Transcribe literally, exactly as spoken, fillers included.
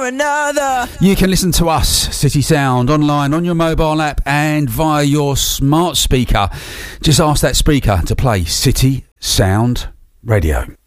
for another. You can listen to us, City Sound, online on your mobile app and via your smart speaker. Just ask that speaker to play City Sound Radio.